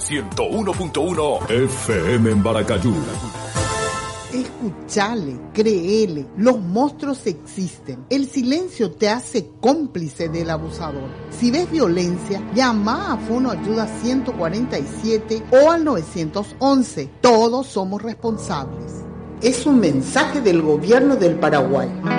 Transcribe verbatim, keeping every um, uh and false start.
ciento uno punto uno F M en Baracayú. Escuchale, créele, los monstruos existen. El silencio te hace cómplice del abusador. Si ves violencia, llama a Fono Ayuda ciento cuarenta y siete o al nueve once. Todos somos responsables. Es un mensaje del gobierno del Paraguay.